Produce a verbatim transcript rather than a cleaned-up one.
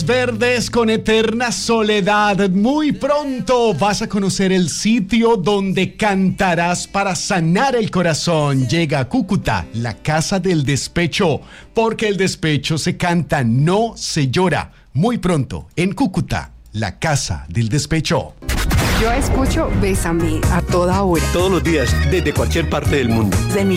Verdes con eterna soledad. Muy pronto vas a conocer el sitio donde cantarás para sanar el corazón. Llega a Cúcuta, la casa del despecho, porque el despecho se canta, no se llora. Muy pronto, en Cúcuta, la casa del despecho. Yo escucho Bésame a toda hora. Todos los días, desde cualquier parte del mundo. De mi